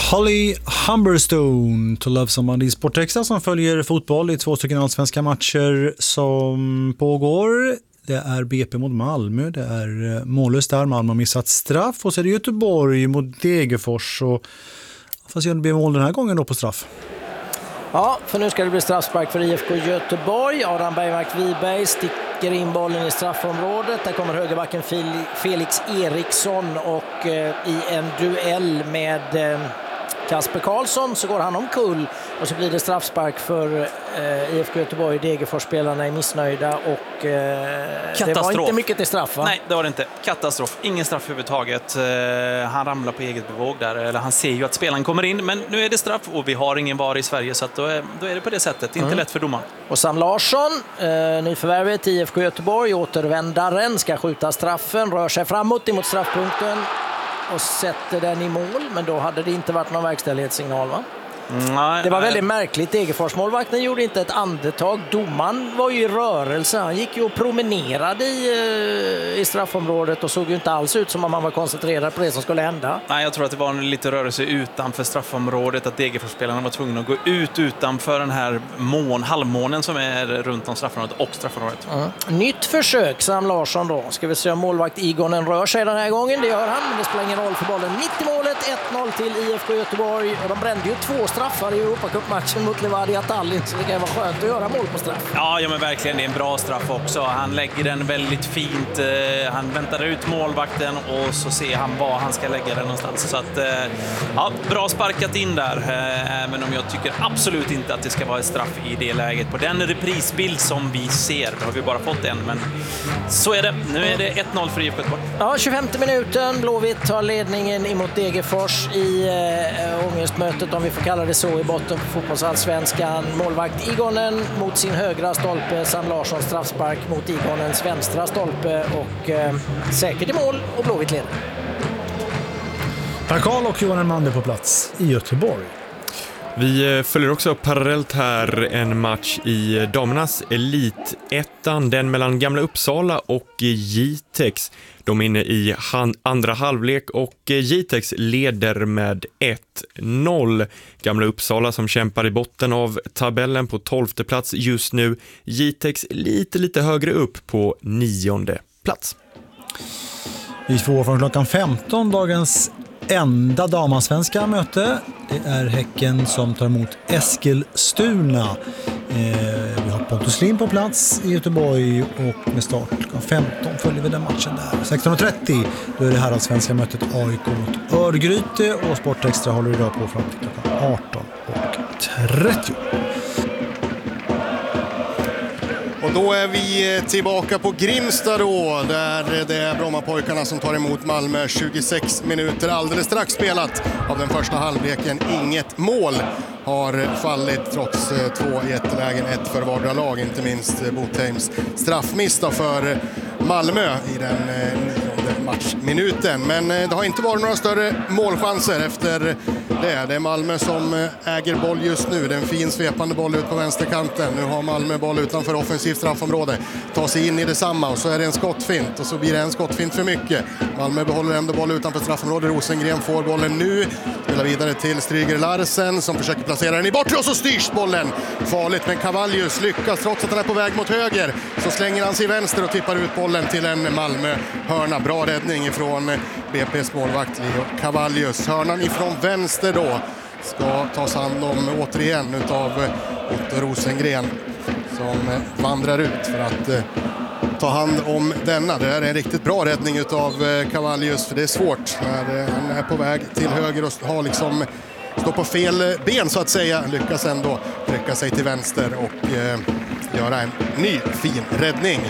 Holly Humberstone, To Love Somebody i Sportextra som följer fotboll i 2 stycken allsvenska matcher som pågår. Det är BP mot Malmö, det är mållöst där, Malmö har missat straff, och så är det Göteborg mot Degerfors, och fast det blir mål den här gången då på straff. Ja, för nu ska det bli straffspark för IFK Göteborg. Adam Bergmark-Wiberg sticker in bollen i straffområdet. Där kommer högerbacken Felix Eriksson, och i en duell med Kasper Karlsson så går han omkull, och så blir det straffspark för IFK Göteborg. Degerfors-spelarna är missnöjda, och det var inte mycket till straff, va? Nej, det var det inte. Katastrof. Ingen straff överhuvudtaget. Han ramlar på eget bevåg där, eller han ser ju att spelaren kommer in, men nu är det straff och vi har ingen VAR i Sverige, så att då är det på det sättet. Inte lätt för domaren. Och Sam Larsson, nyförvärvet i IFK Göteborg, återvändaren, ska skjuta straffen, rör sig framåt emot straffpunkten och sätter den i mål, men då hade det inte varit någon verkställighetssignal, va? Nej, det var väldigt märkligt. Degerfors-målvakten gjorde inte ett andetag. Domaren var ju i rörelse. Han gick ju och promenerade i straffområdet och såg ju inte alls ut som om han var koncentrerad på det som skulle hända. Nej, jag tror att det var en lite rörelse utanför straffområdet, att Degerfors-spelarna var tvungna att gå utanför den här halvmånen som är runt om straffområdet och straffområdet. Nytt försök, Sam Larsson då. Ska vi se om målvakt Igonen rör sig den här gången. Det gör han, men det spelar ingen roll för bollen. Mitt i målet, 1-0 till IFK Göteborg, och de brände ju 2 straffar i Europacup-matchen mot Levadia Tallinn, så det kan vara skönt att göra mål på straff. Ja, men verkligen, det är en bra straff också. Han lägger den väldigt fint. Han väntar ut målvakten och så ser han var han ska lägga den någonstans. Så att, ja, bra sparkat in där. Även om jag tycker absolut inte att det ska vara ett straff i det läget. På den reprisbild som vi ser, då har vi bara fått en, men så är det. Nu är det 1-0 för IFK Göteborg. Ja, 25 minuten. Blåvitt tar ledningen emot Degerfors i ångestmötet, om vi får kalla det så, i botten på fotbollsallsvenskan. Målvakt Igonen mot sin högra stolpe, Sam Larsson straffspark mot Igonens vänstra stolpe, och säkert i mål, och Blåvitt leder. Per Karl och Johan Elmander på plats i Göteborg. Vi följer också parallellt här en match i damernas elitettan, den mellan Gamla Uppsala och Jitex. De är inne i andra halvlek och Jitex leder med 1-0. Gamla Uppsala som kämpar i botten av tabellen på 12:e plats just nu. Jitex lite högre upp på 9:e plats. Vi får från klockan 15 dagens enda damansvenska möte. Det är Häcken som tar emot Eskilstuna. Vi har Pontus Lind på plats i Göteborg, och med start klockan 15 följer vi den matchen där. 16:30 då är det här svenska mötet AIK mot Örgryte, och Sportextra håller idag på fram till klockan 18:30. Och då är vi tillbaka på Grimsta då, där det är Brommapojkarna som tar emot Malmö. 26 minuter alldeles strax spelat av den första halvleken. Inget mål har fallit trots 2 jättelägen, 1 för vardera lag. Inte minst Botheims straffmiss för Malmö i den 9:e matchminuten. Men det har inte varit några större målchanser efter det. Det är Malmö som äger boll just nu. Det är en fin svepande boll ut på vänsterkanten. Nu har Malmö boll utanför offensivt straffområde. Tar sig in i detsamma, och så är det en skottfint. Och så blir det en skottfint för mycket. Malmö behåller ändå boll utanför straffområde. Rosengren får bollen nu. Spelar vidare till Stryger Larsen som försöker placera den i bortre, och så styrs bollen. Farligt, men Cavallius lyckas trots att han är på väg mot höger. Så slänger han sig vänster och tippar ut bollen till en Malmö-hörna. Bra räddning ifrån BP's målvakt Leo Cavallius. Hörnan ifrån vänster då ska tas hand om återigen utav Otto Rosengren som vandrar ut för att ta hand om denna. Det är en riktigt bra räddning utav Cavallius, för det är svårt när han är på väg till höger och har liksom står på fel ben så att säga. Lyckas ändå trycka sig till vänster och göra en ny fin räddning.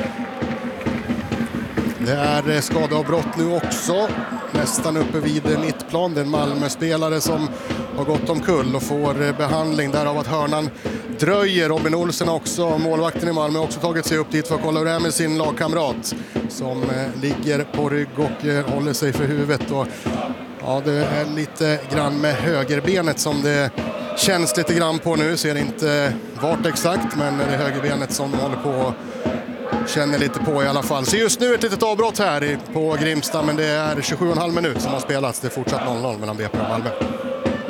Det är skadeavbrott nu också. Nästan uppe vid mittplan. Det är en Malmö-spelare som har gått omkull och får behandling därav att hörnan dröjer. Robin Olsen också, målvakten i Malmö, också tagit sig upp dit för att kolla hur det är med sin lagkamrat som ligger på rygg och håller sig för huvudet. Och, ja, det är lite grann med högerbenet som det känns lite grann på nu. Ser inte vart exakt, men det är högerbenet som håller på känner lite på i alla fall. Så just nu ett litet avbrott här på Grimsta, men det är 27,5 minut som har spelats. Det är fortsatt 0-0 mellan BP och Malmö.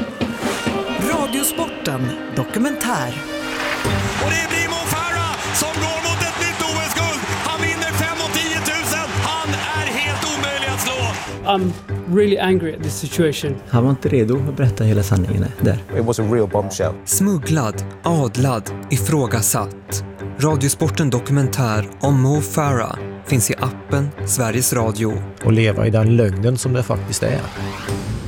Radiosporten dokumentär. Och det blir Mo Farah som går mot ett nytt OS-guld. Han vinner 5 och 10 000. Han är helt omöjlig att slå. I'm really angry at this situation. Han var inte redo att berätta hela sanningen där. It was a real bombshell. Smugglad, adlad, ifrågasatt. Radiosporten dokumentär om Mo Farah finns i appen Sveriges Radio. Och leva i den lögnen som det faktiskt är.